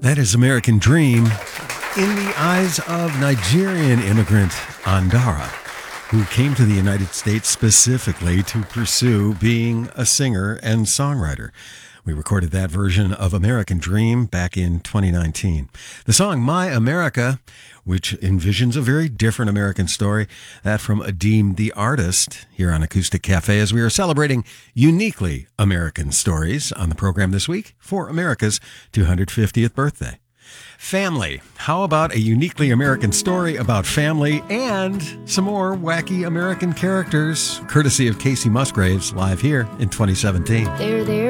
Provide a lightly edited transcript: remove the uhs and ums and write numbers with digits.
That is American Dream in the eyes of Nigerian immigrant Andara, who came to the United States specifically to pursue being a singer and songwriter. We recorded that version of American Dream back in 2019. The song My America, which envisions a very different American story, that from Adeem the Artist here on Acoustic Cafe, as we are celebrating uniquely American stories on the program this week for America's 250th birthday. Family. How about a uniquely American story about family and some more wacky American characters, courtesy of Casey Musgraves, live here in 2017. There